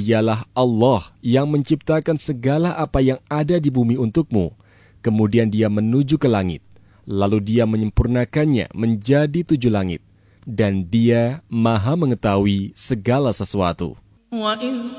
Dialah Allah yang menciptakan segala apa yang ada di bumi untukmu. Kemudian Dia menuju ke langit. Lalu Dia menyempurnakannya menjadi 7 langit. Dan Dia Maha mengetahui segala sesuatu. وَإِذْ